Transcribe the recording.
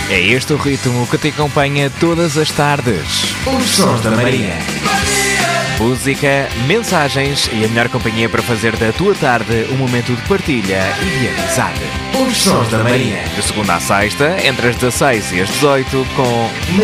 É este o ritmo que te acompanha todas as tardes. Os Sons da Maria. Música, mensagens e a melhor companhia para fazer da tua tarde um momento de partilha e de amizade. Os Sons da Maria. De segunda à sexta, entre as 16 e as 18, com